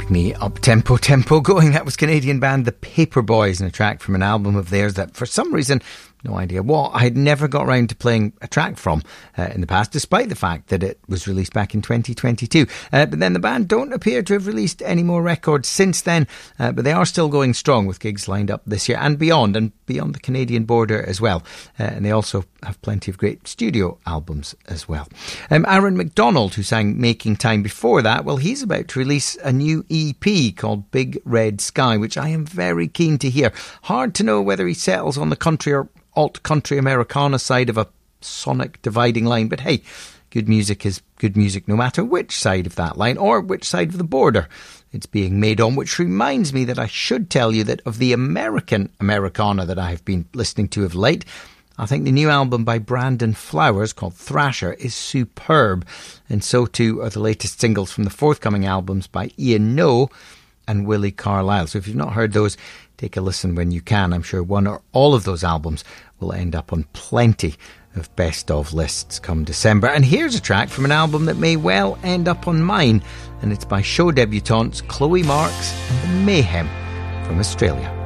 Get me up tempo going. That was Canadian band The Paperboys and a track from an album of theirs that for some reason, no idea what, I had never got around to playing a track from in the past, despite the fact that it was released back in 2022. But then the band don't appear to have released any more records since then, but they are still going strong with gigs lined up this year and beyond the Canadian border as well. And they also have plenty of great studio albums as well. Aaron McDonald, who sang Making Time before that, well, he's about to release a new EP called Big Red Sky, which I am very keen to hear. Hard to know whether he settles on the country or alt-country Americana side of a sonic dividing line, but hey, good music is good music no matter which side of that line or which side of the border it's being made on, which reminds me that I should tell you that of the American Americana that I have been listening to of late, I think the new album by Brandon Flowers called Thrasher is superb, and so too are the latest singles from the forthcoming albums by Ian Noe and Willie Carlisle. So if you've not heard those, take a listen when you can. I'm sure one or all of those albums will end up on plenty of best of lists come December. And here's a track from an album that may well end up on mine, and it's by show debutantes Chloe Marks and the Mayhem from Australia.